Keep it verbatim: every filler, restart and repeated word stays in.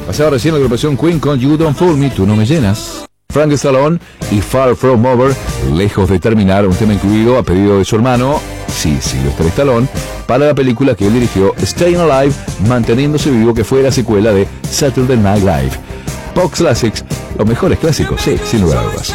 Pasaba recién la agrupación Queen con You Don't Fool Me, Tú No Me Llenas. Frank Stallone y Far From Over, lejos de terminar, un tema incluido a pedido de su hermano, sí, Sylvester Stallone, para la película que él dirigió, Staying Alive, manteniéndose vivo, que fue la secuela de Saturday Night Live. Pop Classics, los mejores clásicos, sí, sin lugar a dudas.